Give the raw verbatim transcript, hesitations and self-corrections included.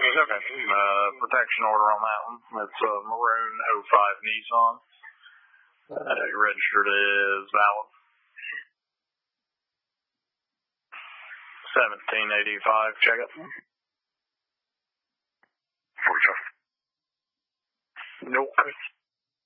Okay. Uh, protection order on that one. It's a maroon oh five Nissan. Uh, registered is valid. seventeen eighty-five, check it.